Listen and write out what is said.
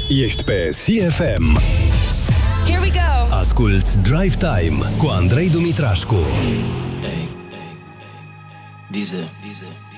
Ești pe CFM. Here we go. Asculți Drive Time cu Andrei Dumitrașcu. Dize